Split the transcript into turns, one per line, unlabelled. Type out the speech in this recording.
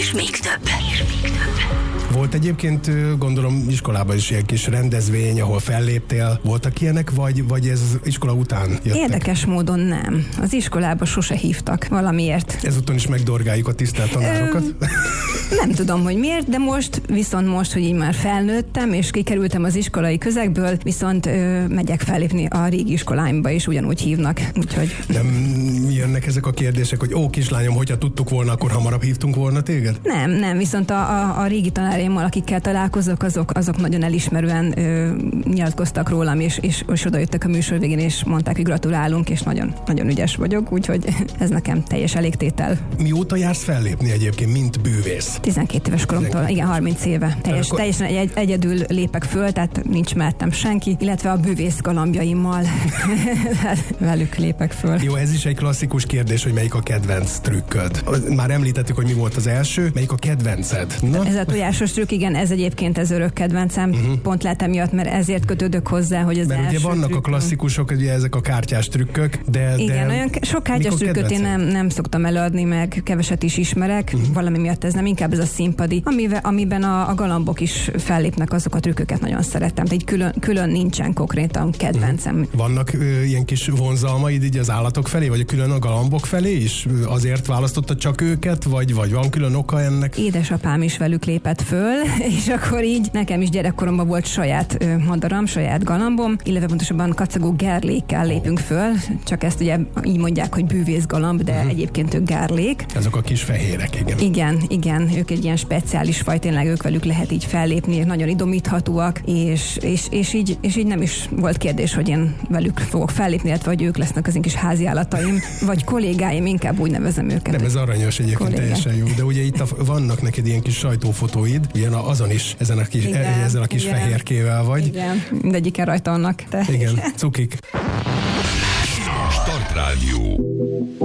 És még több.
Volt egyébként, gondolom, iskolában is ilyen kis rendezvény, ahol felléptél. Voltak ilyenek, vagy ez iskola után jöttek?
Érdekes módon nem. Az iskolába sose hívtak valamiért.
Ezúton is megdorgáljuk a tisztelt tanárokat?
Nem tudom, hogy miért, de most, hogy így már felnőttem, és kikerültem az iskolai közegből, viszont megyek fellépni a régi iskoláimba, és ugyanúgy hívnak. Úgyhogy...
Nem jönnek ezek a kérdések, hogy kislányom, hogyha tudtuk volna, akkor hamarabb hívtunk volna téged?
Nem, viszont a régi tanáraimmal, akikkel találkozok, azok nagyon elismerően nyilatkoztak rólam, és oda jöttek a műsor végén, és mondták, hogy gratulálunk, és nagyon, nagyon ügyes vagyok, úgyhogy ez nekem teljes elégtétel.
Mióta jársz fellépni egyébként, mint bűvész?
12 éves koromtól, igen, 30 éve. Teljesen egyedül lépek föl, tehát nincs mellettem senki, illetve a bűvész galambjaimmal velük lépek föl.
Jó, ez is egy klasszikus kérdés, hogy melyik a kedvenc trükköd. Már említettük, hogy mi volt az első, melyik a kedvenced? Na?
Ez a tojásos trükk, igen, ez egyébként az örök kedvencem. Pont lehet emiatt, mert ezért kötődök hozzá, hogy az
mert
első
ugye vannak
trükköm.
A klasszikusok, ugye ezek a kártyás trükkök, de...
Igen, olyan sok kártyás trükköt én nem szoktam előadni, meg keveset is ismerek, valami miatt ez nem, inkább ez a színpadi, amiben a galambok is fellépnek, azok a trükköket nagyon szeretem. Tehát külön nincsen konkrétan kedvencem.
Vannak ilyen kis vonzalmaid így az állatok felé, vagy külön a galambok felé is? Azért választottad csak őket, vagy van külön oka ennek?
Édesapám is velük lépett föl, és akkor így nekem is gyerekkoromban volt saját madaram, saját galambom, illetve pontosabban kacagó gerlékkel lépünk föl, csak ezt ugye így mondják, hogy bűvész galamb, de egyébként ők gerlék.
Ezek a kis fehérek, igen.
Igen, ők egy ilyen speciális faj, tényleg ők velük lehet így fellépni, nagyon idomíthatóak, és így nem is volt kérdés, hogy én velük fogok fellépni, illetve hogy ők lesznek az én kis háziállataim, vagy kollégáim, inkább úgy nevezem őket.
Nem, ez aranyos egyébként,
kollégák.
teljesen jó. De ugye itt vannak neked ilyen kis sajtófotóid, ugye azon is ezzel a kis fehérkével vagy.
Igen, mindegyiken rajta annak.
Igen, cukik.
Startrádió.